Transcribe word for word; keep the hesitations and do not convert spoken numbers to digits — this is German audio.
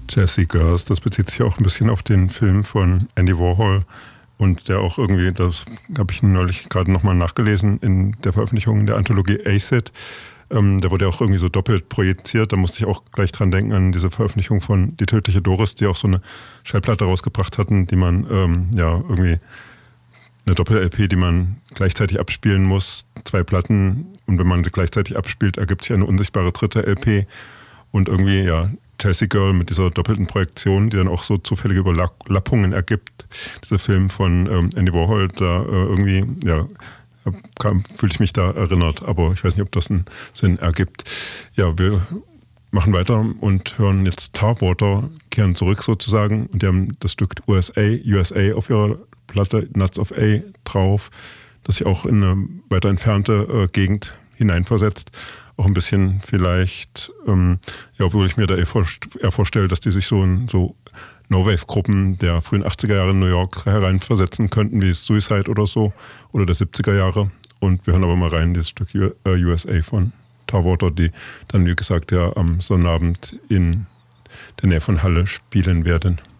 Jazzy Girls, das bezieht sich auch ein bisschen auf den Film von Andy Warhol und der auch irgendwie, das habe ich neulich gerade nochmal nachgelesen in der Veröffentlichung der Anthologie Acid, ähm, der wurde auch irgendwie so doppelt projiziert, da musste ich auch gleich dran denken an diese Veröffentlichung von Die tödliche Doris, die auch so eine Schallplatte rausgebracht hatten, die man ähm, ja irgendwie eine Doppel-L P, die man gleichzeitig abspielen muss, zwei Platten, und wenn man sie gleichzeitig abspielt, ergibt sich eine unsichtbare dritte L P und irgendwie, ja, Chelsea Girl mit dieser doppelten Projektion, die dann auch so zufällige Überlappungen ergibt. Dieser Film von ähm, Andy Warhol, da äh, irgendwie, ja, fühle ich mich da erinnert, aber ich weiß nicht, ob das einen Sinn ergibt. Ja, wir machen weiter und hören jetzt Tarwater, kehren zurück sozusagen, und die haben das Stück U S A, U S A auf ihrer Platte Nuts of A drauf, das sich auch in eine weiter entfernte äh, Gegend hineinversetzt. Auch ein bisschen vielleicht, ähm, ja, obwohl ich mir da eher, vorst- eher vorstelle, dass die sich so in so No-Wave-Gruppen der frühen achtziger Jahre in New York hereinversetzen könnten, wie Suicide oder so, oder der siebziger Jahre. Und wir hören aber mal rein, das Stück U- äh, U S A von Tarwater, die dann, wie gesagt, ja am Sonnabend in der Nähe von Halle spielen werden.